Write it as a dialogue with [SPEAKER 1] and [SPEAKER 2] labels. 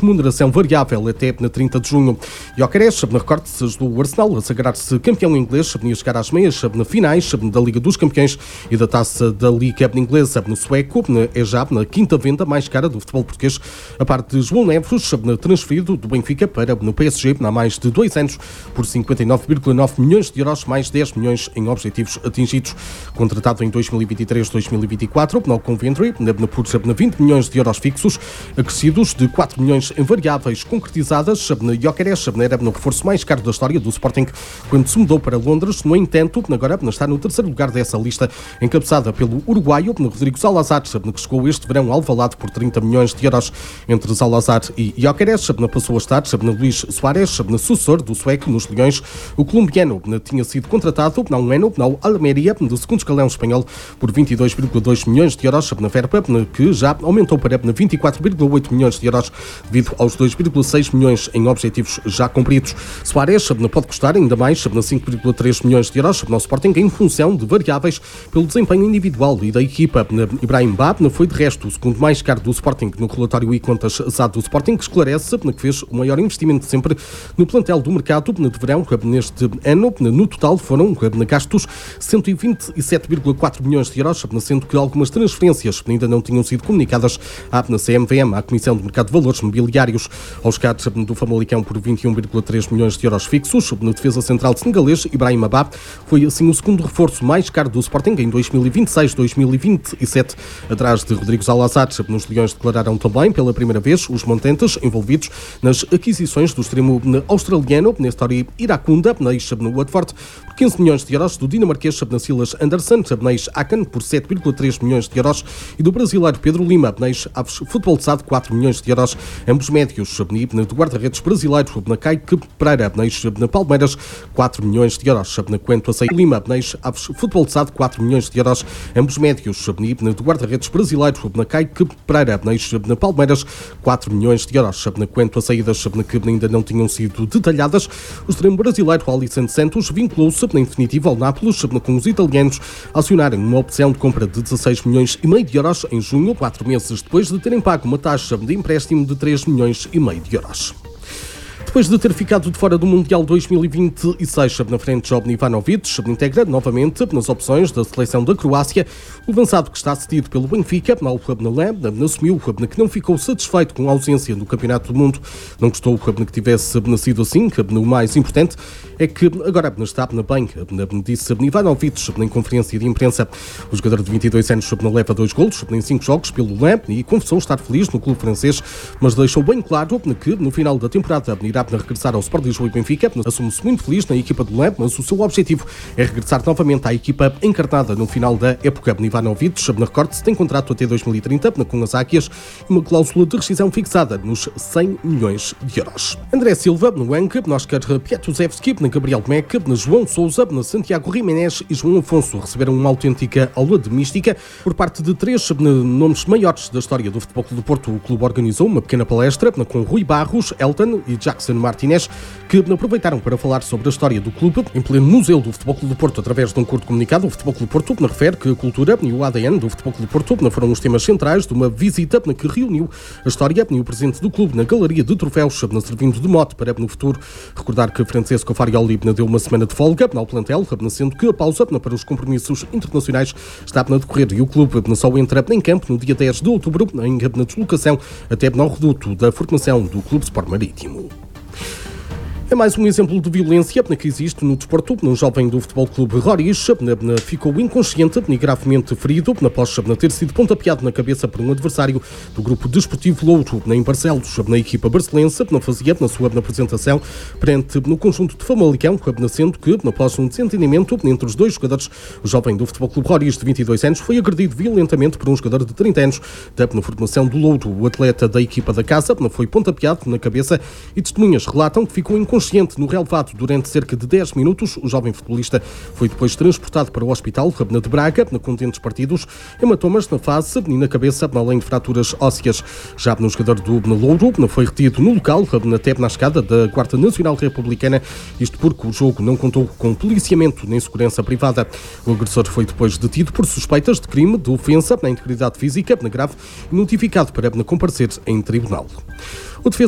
[SPEAKER 1] remuneração variável até 30 de junho. Gyökeres, recorde-se, ajudou o Arsenal a sagrar-se campeão inglês e a chegar às meias finais da Liga dos Campeões e da Taça da Liga Inglesa. No sueco, é já na quinta venda mais cara do futebol português, a parte de João Neves, transferido do Benfica para no PSG há mais de 2 anos por 59,9 milhões de euros, mais 10 milhões em objetivos atingidos. Contratado em 2023-2024, no Coventry, por 20 milhões de euros fixos, acrescidos de 4 milhões em variáveis concretizadas. Gyökeres era no reforço mais caro da história do Sporting quando se mudou para Londres. No entanto, agora está no terceiro lugar dessa lista, encabeçada pelo uruguaio Rodrigo Salazar, que chegou este verão ao Alvalade por 30 milhões de euros. Entre Salazar e Gyökeres, passou a estar Luís Soares, sucessor do sueco nos Leões. O colombiano tinha sido contratado há um ano ao Almeria, do segundo escalão espanhol, por 22,2 milhões de euros na verba, que já aumentou para 24,8 milhões de euros devido aos 2,6 milhões em objetivos já cumpridos. Soares pode custar ainda mais 5,3 milhões de euros no Sporting em função de variáveis pelo desempenho individual e da equipa. Ibrahim Ba foi de resto o segundo mais caro do Sporting no relatório e contas SAD do Sporting, que esclarece que fez o maior investimento de sempre no plantel do mercado de verão neste ano. No total foram gastos 127,4 milhões de euros, sendo que algumas transferências ainda não tinham sido comunicadas à CMVM, à Comissão de Mercado de Valores Mobiliários. Aos CAD do Famalicão por 21,3 milhões de euros fixos. Na defesa central senegalês, Ibrahim Ba foi assim o segundo reforço mais caro do Sporting em 2026-2027, atrás de Rodrigo Salazar. Nos Leões declararam também pela primeira vez os montantes envolvidos nas aquisições do extremo australiano Nestori Irakunda, no Watford, por 15 milhões de euros, do dinamarquês Silas Andersen, Aken, por 7,3 milhões de euros, e do brasileiro Pedro Lima, Aves Futebol SAD, 4 milhões de euros, ambos médios, e do guarda-redes brasileiro Kaique Pereira, na Palmeiras, 4 milhões de euros. Quanto a saída Lima, Aves Futebol SAD, 4 milhões de euros, ambos médios, e do guarda-redes brasileiro Kaique Pereira, na Palmeiras, 4 milhões de euros. Quanto a saídas que ainda não tinham sido detalhadas, o extremo brasileiro Alisson Santos vinculou-se em definitivo ao Nápoles, com os italianos acionarem uma opção de compra de 16 milhões e meio de euros em junho, 4 meses depois de terem pago uma taxa de empréstimo de 3 milhões e meio de euros. Depois de ter ficado de fora do Mundial 2026, na frente Jovan Ivanovic integra novamente nas opções da seleção da Croácia. O avançado, que está cedido pelo Benfica, assumiu que não ficou satisfeito com a ausência do Campeonato do Mundo. Não gostou que tivesse nascido assim, o mais importante é que agora está bem, disse Ivanovic em conferência de imprensa. O jogador de 22 anos leva 2 golos em 5 jogos pelo Lens e confessou estar feliz no clube francês, mas deixou bem claro que no final da temporada irá regressar ao Sport Lisboa e Benfica. Assume-se muito feliz na equipa do Lens, mas o seu objetivo é regressar novamente à equipa encarnada no final da época. Ivanovic, na recorde-se, tem contrato até 2030 com as Águias e uma cláusula de rescisão fixada nos 100 milhões de euros. André Silva, no Anke, Oscar Piatuzewski, Gabriel Meck, João Sousa, Santiago Jiménez e João Afonso receberam uma autêntica aula de mística por parte de 3 nomes maiores da história do Futebol Clube do Porto. O clube organizou uma pequena palestra com Rui Barros, Elton e Jackson Martinez, que aproveitaram para falar sobre a história do clube em pleno Museu do Futebol Clube do Porto. Através de um curto comunicado, o Futebol Clube do Porto refere que a cultura e o ADN do Futebol Clube do Porto foram os temas centrais de uma visita que reuniu a história e o presente do clube na Galeria de Troféus, servindo de mote para no futuro. Recordar que Francesco Farioli deu uma semana de folga ao plantel, sendo que a pausa para os compromissos internacionais está a decorrer e o clube só entra em campo no dia 10 de outubro, na deslocação até ao reduto da formação do Clube Sport Marítimo. É mais um exemplo de violência que existe no desporto. Um jovem do Futebol Clube Roriz ficou inconsciente e gravemente ferido após ter sido pontapeado na cabeça por um adversário do grupo desportivo Louro em Barcelos. Na equipa barcelense fazia na sua apresentação perante no conjunto de Famalicão, sendo que após um desentendimento entre os dois jogadores, o jovem do Futebol Clube Roriz de 22 anos foi agredido violentamente por um jogador de 30 anos na formação do Louro. O atleta da equipa da casa foi pontapeado na cabeça e testemunhas relatam que ficou inconsciente no relevado durante cerca de 10 minutos. O jovem futebolista foi depois transportado para o hospital de Braga, com dentes partidos, hematomas na face e na cabeça, além de fraturas ósseas. Já no jogador do Louro foi retido no local, até na escada da Guarda Nacional Republicana, isto porque o jogo não contou com policiamento nem segurança privada. O agressor foi depois detido por suspeitas de crime de ofensa à integridade física grave e notificado para comparecer em tribunal. O defesa